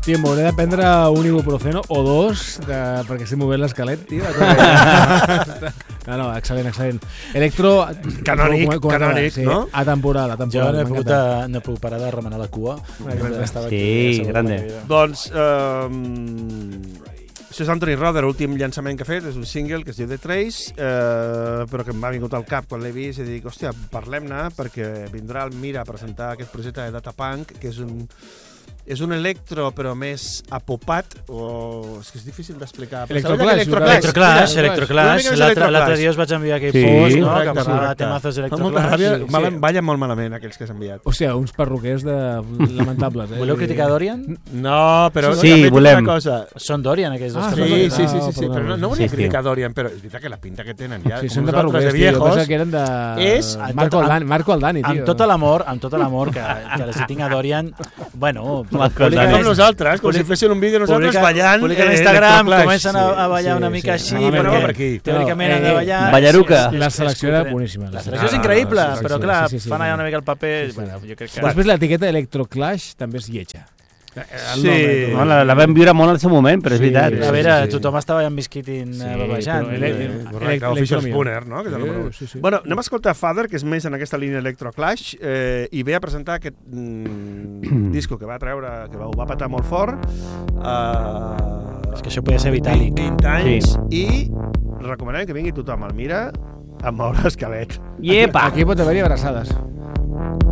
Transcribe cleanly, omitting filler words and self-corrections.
Tio, m'hauré de prendre un ibuprofeno o dos perquè estic movent l'esquelet, tio. No, excel·lent. Electro... Canònic, sí, no? Atemporal. Jo no puc parar de remenar la cua. Sí, grande. Doncs... Això és Anthony Rother, l'últim llançament que ha fet, és un single que es diu The Trace, però que m'ha vingut al cap quan l'he vist i dic, hòstia, parlem-ne, perquè vindrà el Mira a presentar aquest projecte de Datapunk, que és un electro, però més apopat, és que és difícil d'explicar. Electroclash. L'altre dia us vaig enviar aquell post, no?, que parlava de temazos d'Electroclash. Ballen molt malament aquells que has enviat. Hòstia, uns perruquers lamentables. Voleu criticar Dorian? No, però sí, volem. Són Dorian, aquells dos. Sí, però no volia criticar Dorian, però és veritat que la pinta que tenen ja, sí, són de perruquers, tio, pensa que eren de... És Marco Aldani, tio. Amb tot l'amor que els hi tinc a Dorian, bueno... Com nosaltres, com si fessin un vídeo nosaltres ballant. Publiquen a Instagram, comencen a ballar una mica així, però teòricament han de ballar. Ballaruca. La selecció era boníssima. La selecció és increïble, però clar, fan allà una mica el paper. Jo crec que... Després l'etiqueta Electroclash també és lletja. Sí, la vam viure molt al seu moment, però és veritat. A veure, tothom estava allà amb Bisquitin babejant. Correcte, Official Spooner, no? Bueno, anem a escoltar Father, que és més en aquesta línia Electroclash, i ve a presentar aquest disco que va treure, que ho va patar molt fort. És que això podia ser Vitalik. 20 anys, i recomanem que vingui tothom al Mira a moure l'esquelet. Iepa! Aquí pot haver-hi abraçades.